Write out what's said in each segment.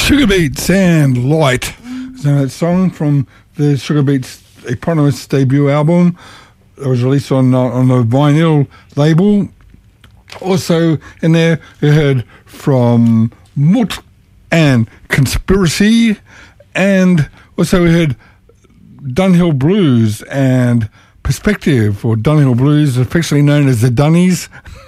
Sugar Beats and Light. So that song from the Sugar Beats eponymous debut album that was released on the vinyl label. Also in there, we heard from Mut and Conspiracy, and also we heard Dunhill Blues and Perspective, or Dunhill Blues, affectionately known as the Dunnies.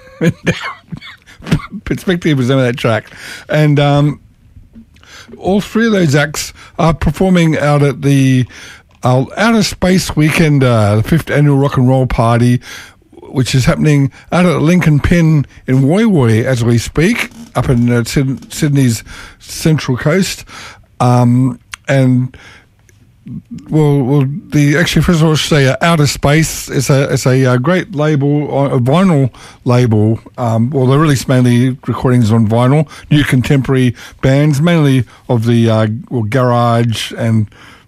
Perspective was on that track. And all three of those acts are performing out at the Outer Space Weekend, the 5th Annual Rock and Roll Party, which is happening out at Lincoln Pen in Woy Woy as we speak, up in Sydney's Central Coast. And well, first of all, I should say Outer Space is a great label, a vinyl label. Well, they release mainly recordings on vinyl, new contemporary bands, mainly of the garage and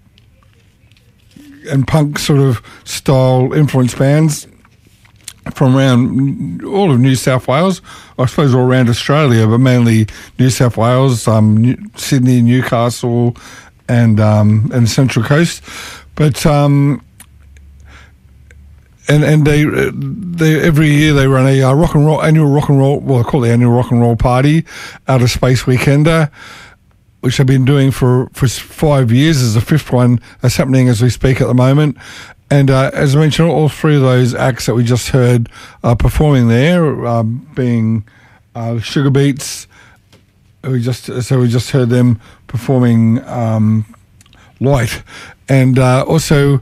punk sort of style influence bands from around all of New South Wales, I suppose all around Australia, but mainly New South Wales, Sydney, Newcastle, and the Central Coast. But and they every year they run a annual rock and roll. Well, they call it the annual rock and roll party, Outer Space Weekender, which they've been doing for 5 years. Is the 5th one that's happening as we speak at the moment. And as I mentioned, all three of those acts that we just heard are performing there, being Sugar Beats. We just heard them performing Light, and also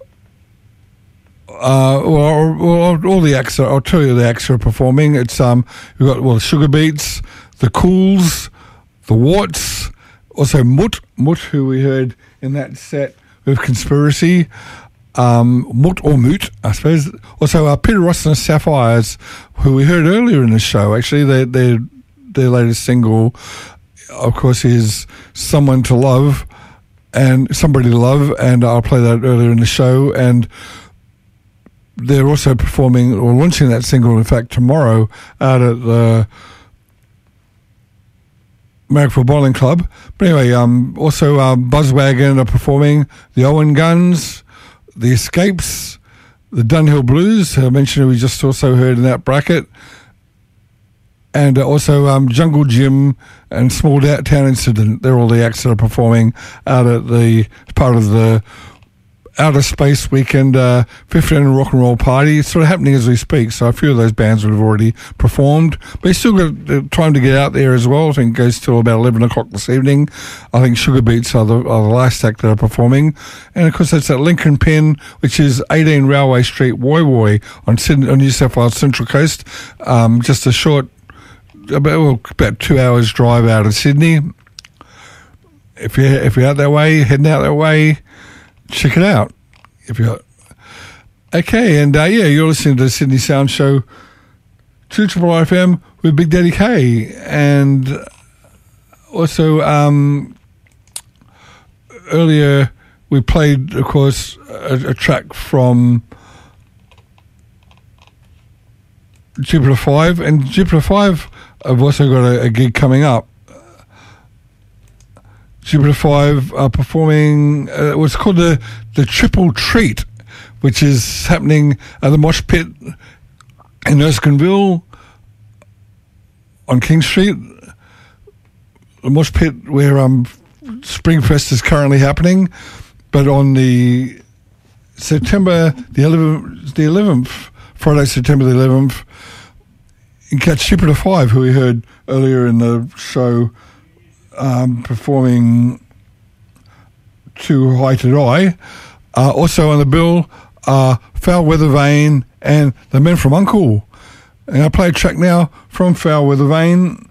all the acts. I'll tell you the acts are performing. It's we've got Sugar Beats, the Cools, the Warts, also Mut, who we heard in that set with Conspiracy. Mut, I suppose. Also, Peter Ross and the Sapphires, who we heard earlier in the show. Actually, their latest single, of course, is "Someone to Love" and "Somebody to Love," and I'll play that earlier in the show. And they're also performing or launching that single, in fact, tomorrow out at the Marrickville Bowling Club. But anyway, also Buzzwagon are performing, the Owen Guns, the Escapes, the Dunhill Blues, I mentioned we just also heard in that bracket, and also Jungle Jim and Small Town Incident. They're all the acts that are performing out at the part of the Outer Space Weekend 5th Annual Rock and Roll Party. It's sort of happening as we speak, so a few of those bands would have already performed. But you still got time to get out there as well. I think it goes till about 11 o'clock this evening. I think Sugar Beats are the last act that are performing. And of course that's at Lincoln Pen, which is 18 Railway Street, Woy Woy, on New South Wales Central Coast. Just a short, about 2 hours drive out of Sydney. If you're out that way, heading out that way, check it out. Okay, and you're listening to the Sydney Sound Show, 2RRR FM with Big Daddy K, and also earlier we played, of course, a track from Jupiter 5, and Jupiter 5 have also got a gig coming up. Jupiter 5 are performing what's called the Triple Treat, which is happening at the Mosh Pit in Erskineville on King Street. The Mosh Pit where Springfest is currently happening, but on the September the 11th, Friday, September the 11th, you can catch Jupiter 5, who we heard earlier in the show, performing Too High to Die. Also on the bill are Foul Weather Vane and the Men from Uncle. And I play a track now from Foul Weather Vane.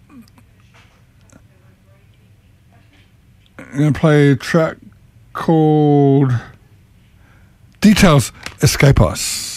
I'm going to play a track called Details Escape Us.